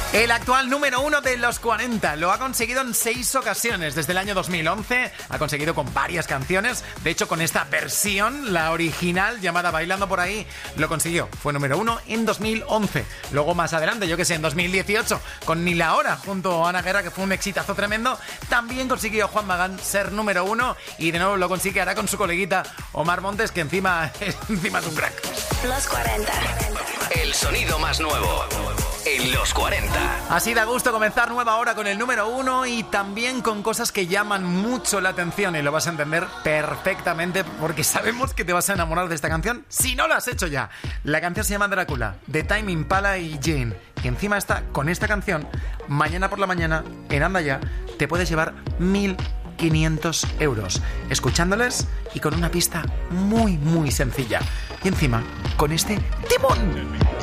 El actual número 1 de los 40 lo ha conseguido en 6 ocasiones desde el año 2011. Ha conseguido con varias canciones. De hecho, con esta versión, la original llamada Bailando por ahí, lo consiguió. Fue número 1 en 2011. Luego más adelante, yo que sé, en 2018, con Ni la hora junto a Ana Guerra, que fue un exitazo tremendo, también consiguió Juan Magán ser número 1 y de nuevo lo consigue ahora con su coleguita Omar Montes, que encima es un crack. Los 40. El sonido más nuevo en los 40. Así da gusto comenzar nueva hora con el número 1 y también con cosas que llaman mucho la atención, y lo vas a entender perfectamente porque sabemos que te vas a enamorar de esta canción si no lo has hecho ya. La canción se llama Drácula, de Tame Impala y Jane, y encima está con esta canción, mañana por la mañana, en Anda Ya, te puedes llevar 1.500 euros escuchándoles y con una pista muy, muy sencilla. Y encima, con este timón.